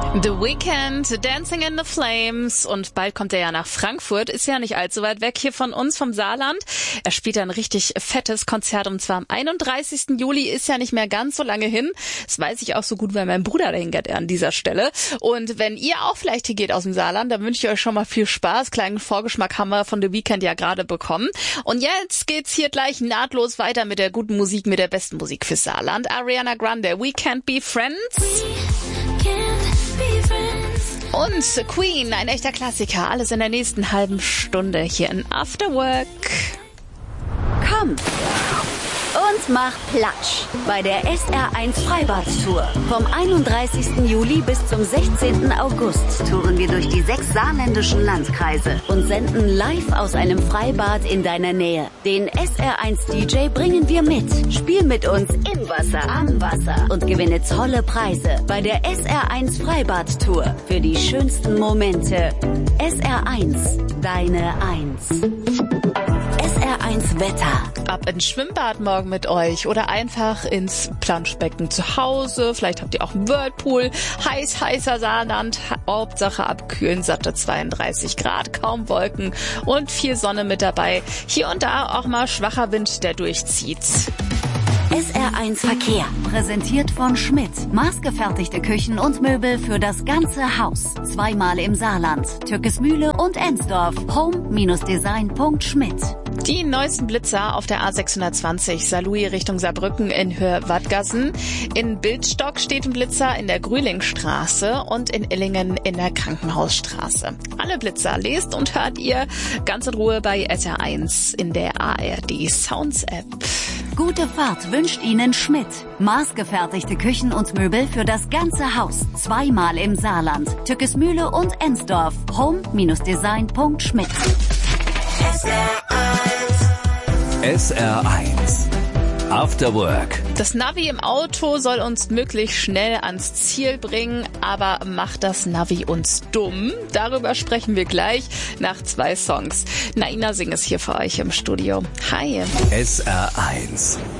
The Weeknd, Dancing in the Flames, und bald kommt er ja nach Frankfurt, ist ja nicht allzu weit weg hier von uns, vom Saarland. Er spielt ein richtig fettes Konzert, und zwar am 31. Juli, ist ja nicht mehr ganz so lange hin. Das weiß ich auch so gut, weil mein Bruder dahin geht an dieser Stelle. Und wenn ihr auch vielleicht hier geht aus dem Saarland, dann wünsche ich euch schon mal viel Spaß. Kleinen Vorgeschmack haben wir von The Weeknd ja gerade bekommen. Und jetzt geht's hier gleich nahtlos weiter mit der guten Musik, mit der besten Musik fürs Saarland. Ariana Grande, We Can't Be Friends. Und Queen, ein echter Klassiker. Alles in der nächsten halben Stunde hier in After Work. Komm und mach Platsch bei der SR1 Freibad-Tour. Vom 31. Juli bis zum 16. August touren wir durch die 6 saarländischen Landkreise und senden live aus einem Freibad in deiner Nähe. Den SR1-DJ bringen wir mit. Spiel mit uns im Wasser, am Wasser und gewinne tolle Preise bei der SR1 Freibad-Tour für die schönsten Momente. SR1, deine 1. SR1 Wetter. Ab ins Schwimmbad morgen mit euch oder einfach ins Planschbecken zu Hause. Vielleicht habt ihr auch einen Whirlpool. Heißer Saarland. Hauptsache abkühlen, satte 32 Grad, kaum Wolken und viel Sonne mit dabei. Hier und da auch mal schwacher Wind, der durchzieht. SR1 Verkehr, präsentiert von Schmidt. Maßgefertigte Küchen und Möbel für das ganze Haus. Zweimal im Saarland, Türkesmühle und Ensdorf. home-design.schmidt. Die neuesten Blitzer auf der A620 Saarlouis Richtung Saarbrücken in Höhe-Wadgassen. In Bildstock steht ein Blitzer in der Grühlingstraße und in Illingen in der Krankenhausstraße. Alle Blitzer lest und hört ihr ganz in Ruhe bei SR1 in der ARD Sounds App. Gute Fahrt wünscht Ihnen Schmidt. Maßgefertigte Küchen und Möbel für das ganze Haus. Zweimal im Saarland, Türkesmühle und Ensdorf. home-design.schmidt. SR1 After Work. Das Navi im Auto soll uns möglichst schnell ans Ziel bringen, aber macht das Navi uns dumm? Darüber sprechen wir gleich nach 2 Songs. Naina Singh ist hier für euch im Studio. Hi. SR1